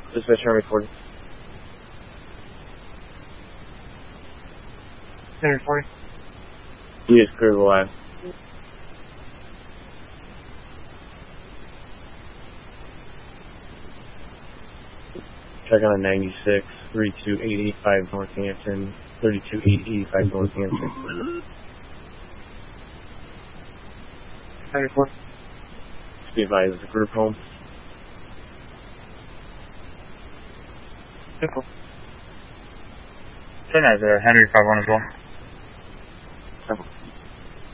Dispatch Army 40. Henry 40. He is clear the line. Check on a 96, 32885 Northampton, 32885 Northampton. Henry 40. Be advised, the group home. Simple. 10 as Henry 51 as well. Simple.